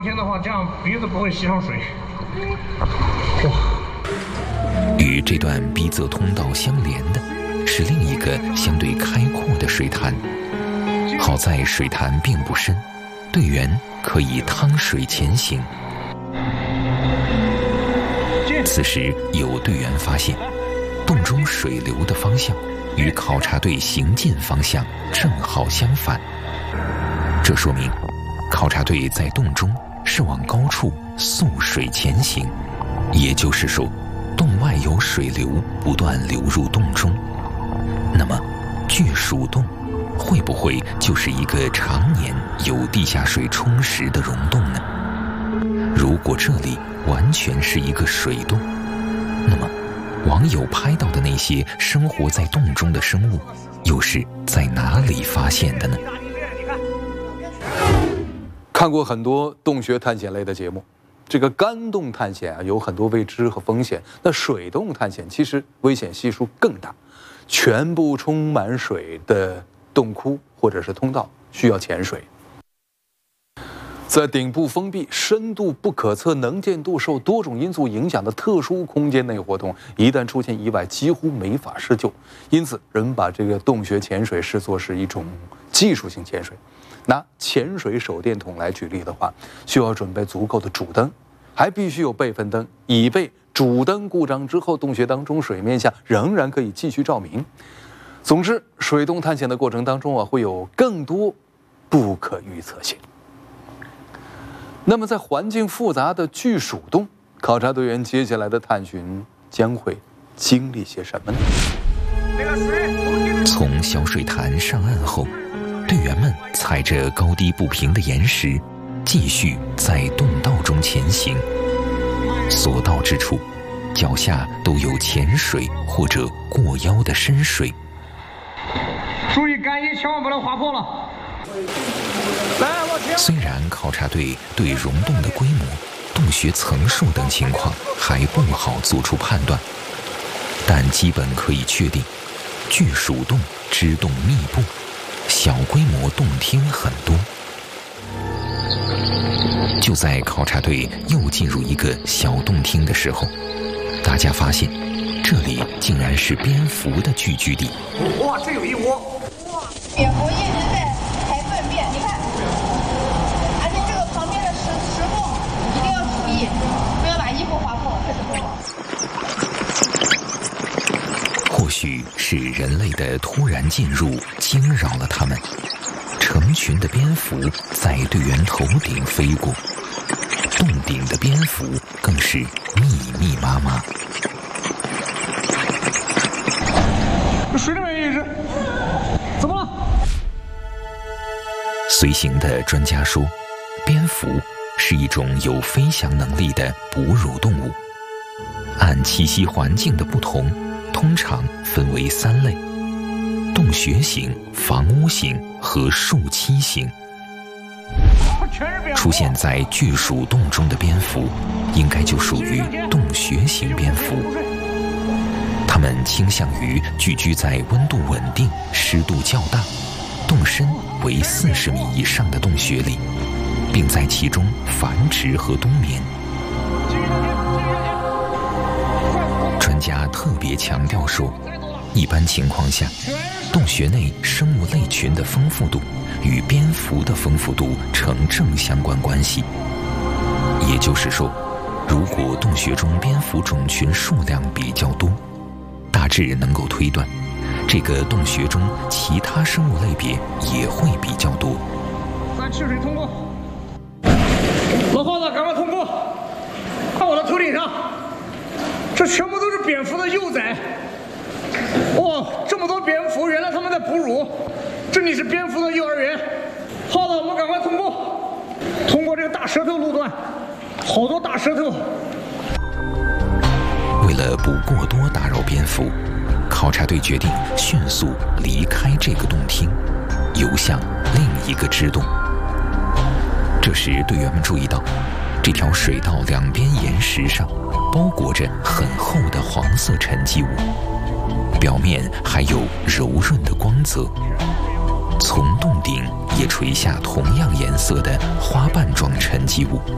天的话，这样鼻子不会吸上水。 与这段逼仄通道相连的是另一个相对开阔的水潭。好在水潭并不深，队员可以趟水前行。此时有队员发现，洞中水流的方向与考察队行进方向正好相反。这说明考察队在洞中是往高处溯水前行，也就是说，洞外有水流不断流入洞中。那么，巨鼠洞会不会就是一个常年由地下水充实的溶洞呢？如果这里完全是一个水洞，那么网友拍到的那些生活在洞中的生物，又是在哪里发现的呢？ 看过很多洞穴探险类的节目，这个干洞探险有很多未知和风险，那水洞探险其实危险系数更大，全部充满水的洞窟或者是通道需要潜水。在顶部封闭、深度不可测、能见度受多种因素影响的特殊空间内活动，一旦出现意外，几乎没法施救。因此，人们把这个洞穴潜水视作是一种技术性潜水。拿潜水手电筒来举例的话，需要准备足够的主灯，还必须有备份灯，以备主灯故障之后，洞穴当中水面下仍然可以继续照明。总之，水洞探险的过程当中会有更多不可预测性。那么，在环境复杂的巨鼠洞，考察队员接下来的探寻将会经历些什么呢？ 从小水潭上岸后，队员们踩着高低不平的岩石，继续在洞道中前行。所到之处，脚下都有浅水或者过腰的深水。 注意干衣，千万不能划破了。 虽然考察队对溶洞的规模、洞穴层数等情况还不好做出判断，但基本可以确定，巨鼠洞支洞密布，小规模洞厅很多。就在考察队又进入一个小洞厅的时候，大家发现这里竟然是蝙蝠的聚居地。 哇，这有一窝！ 蝙蝠一直在排粪便，你看，而且这个旁边的石缝一定要注意，不要把衣服划破，开始脱。 或许是人类的突然进入惊扰了他们，成群的蝙蝠在队员头顶飞过，洞顶的蝙蝠更是密密麻麻。 水里面有一只，怎么了？ 随行的专家说，蝙蝠是一种有飞翔能力的哺乳动物，按栖息环境的不同，通常分为3类：洞穴型、房屋型和树栖型。出现在巨鼠洞中的蝙蝠，应该就属于洞穴型蝙蝠。它们倾向于聚居在温度稳定、湿度较大、洞深为40米以上的洞穴里，并在其中繁殖和冬眠。专家特别强调说，一般情况下，洞穴内生物类群的丰富度与蝙蝠的丰富度成正相关关系。也就是说，如果洞穴中蝙蝠种群数量比较多，大致能够推断，这个洞穴中其他生物类别也会比较多。 咱去水通过，老耗子，赶快通过！看我的头顶上，这全部都是蝙蝠的幼崽。哇，这么多蝙蝠，原来他们在哺乳，这里是蝙蝠的幼儿园。耗子，我们赶快通过，通过这个大舌头路段，好多大舌头。 为了不过多打扰蝙蝠，考察队决定迅速离开这个洞厅，游向另一个支洞。这时，队员们注意到，这条水道两边岩石上包裹着很厚的黄色沉积物，表面还有柔润的光泽。从洞顶也垂下同样颜色的花瓣状沉积物。